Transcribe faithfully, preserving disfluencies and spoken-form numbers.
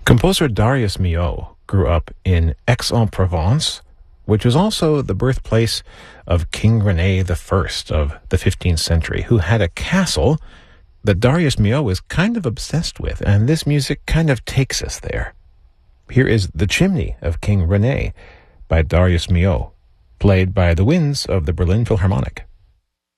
Composer Darius Milhaud grew up in Aix-en-Provence, which was also the birthplace of King Rene the First of the fifteenth century, who had a castle that Darius Milhaud was kind of obsessed with, and this music kind of takes us there. Here is The Chimney of King Rene by Darius Milhaud, played by the winds of the Berlin Philharmonic.